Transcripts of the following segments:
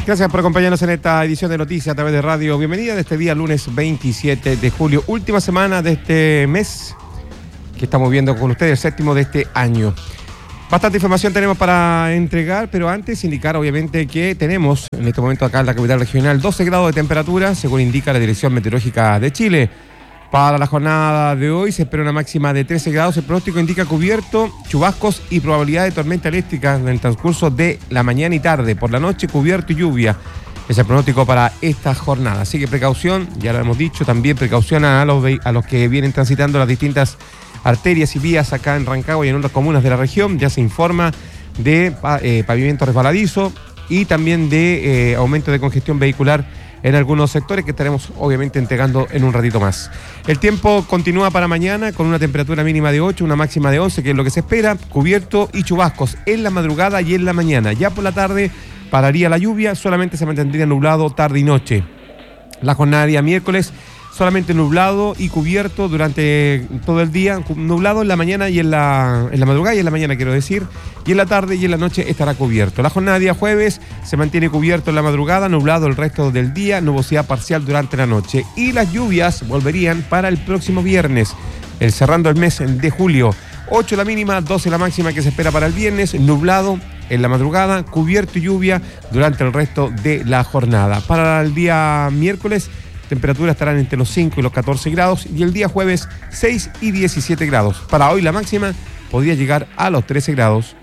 Gracias por acompañarnos en esta edición de Noticias a través de Radio. Bienvenida de este día lunes 27 de julio, última semana de este mes que estamos viendo con ustedes, el séptimo de este año. Bastante información tenemos para entregar, pero antes indicar obviamente que tenemos en este momento acá en la capital regional 12 grados de temperatura, según indica la Dirección Meteorológica de Chile. Para la jornada de hoy se espera una máxima de 13 grados. El pronóstico indica cubierto, chubascos y probabilidad de tormenta eléctrica en el transcurso de la mañana y tarde. Por la noche, cubierto y lluvia. Es el pronóstico para esta jornada. Así que precaución, ya lo hemos dicho, también precaución a los que vienen transitando las distintas arterias y vías acá en Rancagua y en otras comunas de la región. Ya se informa de pavimento resbaladizo y también de aumento de congestión vehicular en algunos sectores que estaremos obviamente entregando en un ratito más. El tiempo continúa para mañana con una temperatura mínima de 8, una máxima de 11, que es lo que se espera, cubierto y chubascos en la madrugada y en la mañana. Ya por la tarde pararía la lluvia, solamente se mantendría nublado tarde y noche. La jornada de día miércoles solamente nublado y cubierto durante todo el día, nublado en la mañana y en la madrugada y en la mañana quiero decir, y en la tarde y en la noche estará cubierto. La jornada de día jueves se mantiene cubierto en la madrugada, nublado el resto del día, nubosidad parcial durante la noche, y las lluvias volverían para el próximo viernes, cerrando el mes de julio. 8 la mínima, 12 la máxima que se espera para el viernes, nublado en la madrugada, cubierto y lluvia durante el resto de la jornada. Para el día miércoles, temperaturas estarán entre los 5 y los 14 grados y el día jueves 6 y 17 grados. Para hoy la máxima podría llegar a los 13 grados.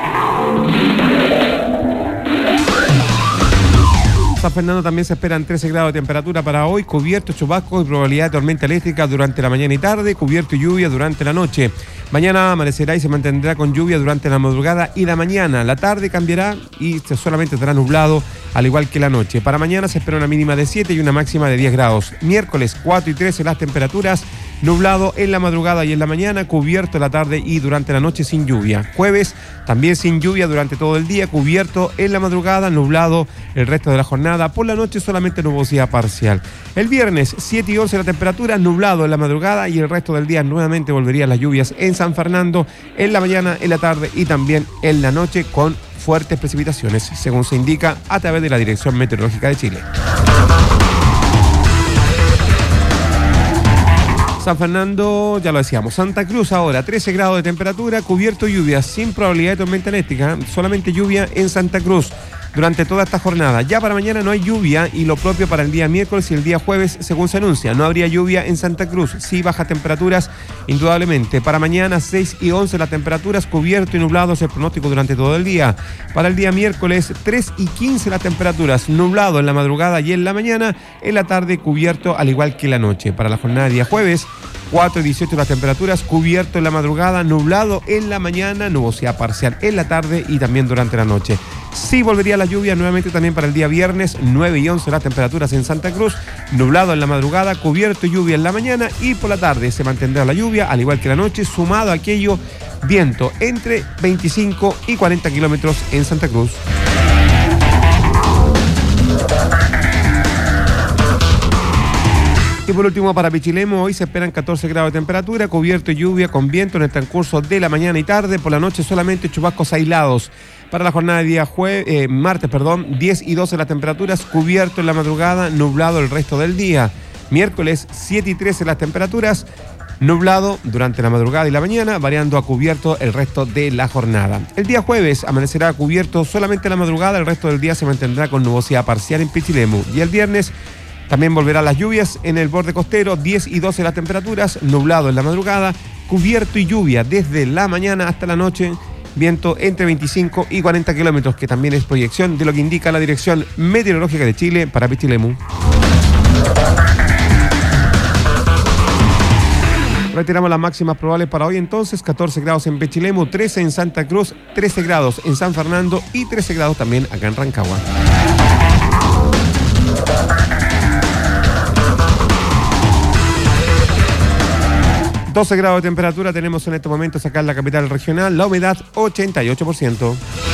San Fernando también se esperan 13 grados de temperatura para hoy, cubierto, chubascos y probabilidad de tormenta eléctrica durante la mañana y tarde, cubierto y lluvia durante la noche. Mañana amanecerá y se mantendrá con lluvia durante la madrugada y la mañana. La tarde cambiará y solamente estará nublado, al igual que la noche. Para mañana se espera una mínima de 7 y una máxima de 10 grados. Miércoles 4 y 13 las temperaturas, nublado en la madrugada y en la mañana, cubierto en la tarde y durante la noche sin lluvia. Jueves también sin lluvia durante todo el día, cubierto en la madrugada, nublado el resto de la jornada. Por la noche solamente nubosidad parcial. El viernes 7 y 11 la temperatura, nublado en la madrugada y el resto del día nuevamente volverían las lluvias en San Fernando en la mañana, en la tarde y también en la noche con fuertes precipitaciones, según se indica a través de la Dirección Meteorológica de Chile. San Fernando, ya lo decíamos. Santa Cruz ahora, 13 grados de temperatura, cubierto y lluvia, sin probabilidad de tormenta eléctrica, solamente lluvia en Santa Cruz durante toda esta jornada. Ya para mañana no hay lluvia y lo propio para el día miércoles y el día jueves, según se anuncia. No habría lluvia en Santa Cruz, sí bajas temperaturas, indudablemente. Para mañana 6 y 11 las temperaturas, cubierto y nublado es el pronóstico durante todo el día. Para el día miércoles 3 y 15 las temperaturas, nublado en la madrugada y en la mañana, en la tarde cubierto al igual que la noche. Para la jornada de día jueves 4 y 18 las temperaturas, cubierto en la madrugada, nublado en la mañana, nubosidad parcial en la tarde y también durante la noche. Sí volvería la lluvia nuevamente también para el día viernes, 9 y 11 las temperaturas en Santa Cruz, nublado en la madrugada, cubierto y lluvia en la mañana y por la tarde se mantendrá la lluvia, al igual que la noche, sumado a aquello, viento entre 25 y 40 kilómetros en Santa Cruz. Y por último, para Pichilemu, hoy se esperan 14 grados de temperatura, cubierto y lluvia con viento en el transcurso de la mañana y tarde. Por la noche solamente chubascos aislados. Para la jornada de día martes, 10 y 12 las temperaturas, cubierto en la madrugada, nublado el resto del día. Miércoles 7 y 13 las temperaturas, nublado durante la madrugada y la mañana, variando a cubierto el resto de la jornada. El día jueves amanecerá cubierto solamente en la madrugada, el resto del día se mantendrá con nubosidad parcial en Pichilemu. Y el viernes también volverán las lluvias en el borde costero, 10 y 12 las temperaturas, nublado en la madrugada, cubierto y lluvia desde la mañana hasta la noche, viento entre 25 y 40 kilómetros, que también es proyección de lo que indica la Dirección Meteorológica de Chile para Pichilemu. Retiramos las máximas probables para hoy entonces, 14 grados en Pichilemu, 13 en Santa Cruz, 13 grados en San Fernando y 13 grados también acá en Rancagua. 12 grados de temperatura tenemos en estos momentos acá en la capital regional, la humedad 88%.